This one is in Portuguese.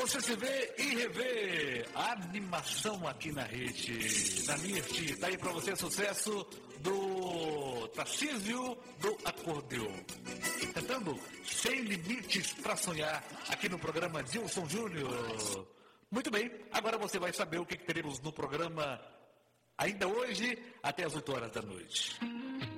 Você se vê e revê a animação aqui na rede, na NIRT. Tá aí pra você sucesso do Tarcísio do Acordeon. Cantando Sem Limites pra Sonhar, aqui no programa Dilson Júnior. Muito bem, agora você vai saber o que teremos no programa ainda hoje, até as 8 horas da noite.